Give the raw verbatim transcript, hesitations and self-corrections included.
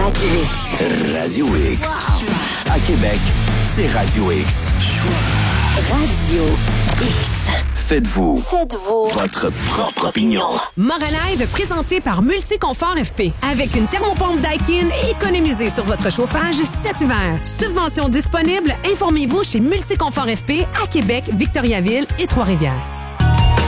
Radio X. Radio X. Wow. À Québec, c'est Radio X. Radio X. Faites-vous. Faites-vous. Votre propre opinion. Moralive présenté par Multiconfort F P. Avec une thermopompe Daikin, économisez sur votre chauffage cet hiver. Subvention disponible. Informez-vous chez Multiconfort F P à Québec, Victoriaville et Trois-Rivières.